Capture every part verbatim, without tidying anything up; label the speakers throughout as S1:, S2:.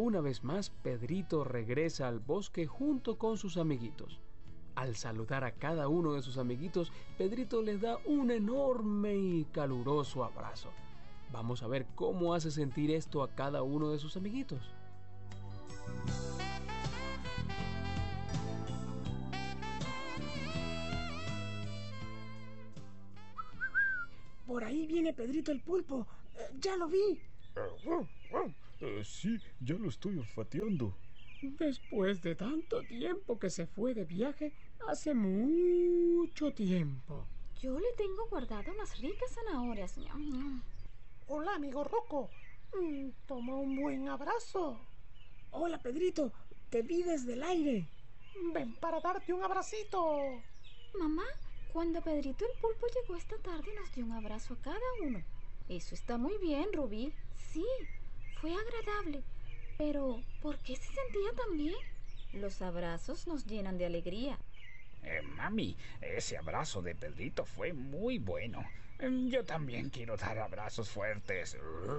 S1: Una vez más, Pedrito regresa al bosque junto con sus amiguitos. Al saludar a cada uno de sus amiguitos, Pedrito les da un enorme y caluroso abrazo. Vamos a ver cómo hace sentir esto a cada uno de sus amiguitos.
S2: Por ahí viene Pedrito el pulpo. Eh, ¡Ya lo vi!
S3: Uh, sí, ya lo estoy olfateando.
S2: Después de tanto tiempo que se fue de viaje, hace mucho tiempo.
S4: Yo le tengo guardado unas ricas zanahorias.
S5: Hola, amigo Rocco. Mm, toma un buen abrazo.
S2: Hola, Pedrito. Te vi desde el aire.
S5: Ven para darte un abracito.
S4: Mamá, cuando Pedrito el pulpo llegó esta tarde nos dio un abrazo a cada uno. Eso está muy bien, Rubí. Sí, fue agradable. Pero, ¿por qué se sentía tan bien? Los abrazos nos llenan de alegría.
S6: Eh, mami, ese abrazo de Pedrito fue muy bueno. Eh, yo también quiero dar abrazos fuertes.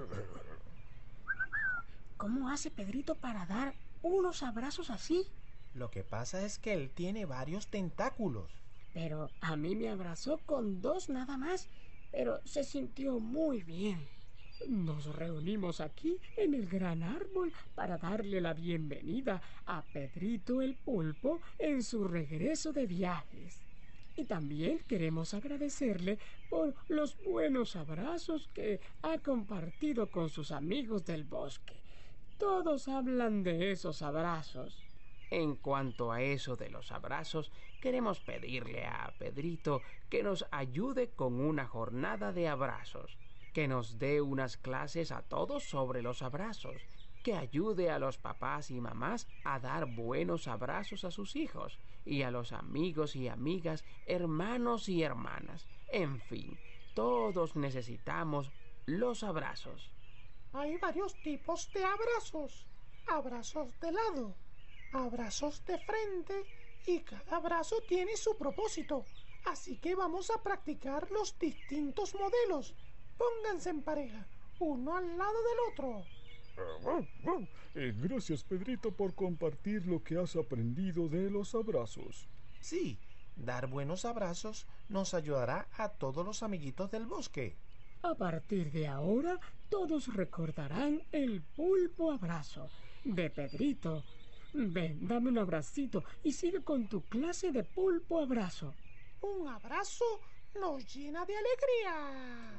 S2: ¿Cómo hace Pedrito para dar unos abrazos así?
S7: Lo que pasa es que él tiene varios tentáculos.
S2: Pero a mí me abrazó con dos nada más, pero se sintió muy bien. Nos reunimos aquí en el gran árbol para darle la bienvenida a Pedrito el pulpo en su regreso de viajes. Y también queremos agradecerle por los buenos abrazos que ha compartido con sus amigos del bosque. Todos hablan de esos abrazos.
S1: En cuanto a eso de los abrazos, queremos pedirle a Pedrito que nos ayude con una jornada de abrazos, que nos dé unas clases a todos sobre los abrazos, que ayude a los papás y mamás a dar buenos abrazos a sus hijos, y a los amigos y amigas, hermanos y hermanas. En fin, todos necesitamos los abrazos.
S5: Hay varios tipos de abrazos. Abrazos de lado, abrazos de frente, y cada abrazo tiene su propósito. Así que vamos a practicar los distintos modelos. Pónganse en pareja, uno al lado del otro.
S3: Eh, gracias, Pedrito, por compartir lo que has aprendido de los abrazos.
S7: Sí, dar buenos abrazos nos ayudará a todos los amiguitos del bosque.
S2: A partir de ahora, todos recordarán el pulpo abrazo de Pedrito. Ven, dame un abracito y sigue con tu clase de pulpo abrazo.
S5: Un abrazo nos llena de alegría.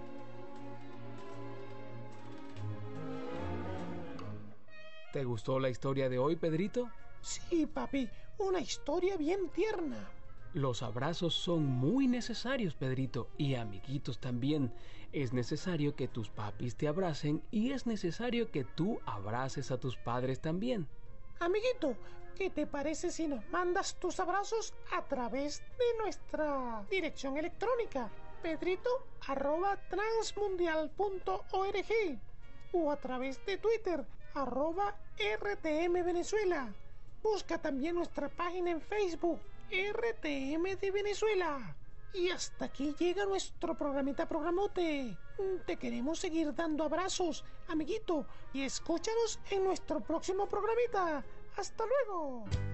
S1: ¿Te gustó la historia de hoy, Pedrito?
S5: Sí, papi, una historia bien tierna.
S1: Los abrazos son muy necesarios, Pedrito, y amiguitos también. Es necesario que tus papis te abracen y es necesario que tú abraces a tus padres también.
S5: Amiguito, ¿qué te parece si nos mandas tus abrazos a través de nuestra dirección electrónica pedrito arroba transmundial punto org o a través de Twitter arroba R T M Venezuela? Busca también nuestra página en Facebook R T M de Venezuela. Y hasta aquí llega nuestro programita programote. Te queremos seguir dando abrazos, amiguito, y escúchanos en nuestro próximo programita. ¡Hasta luego!